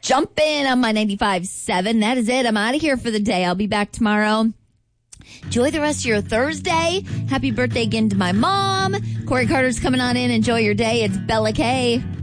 jump in on my 95.7. That is it. I'm out of here for the day. I'll be back tomorrow. Enjoy the rest of your Thursday. Happy birthday again to my mom. Corey Carter's coming on in. Enjoy your day. It's Bella K.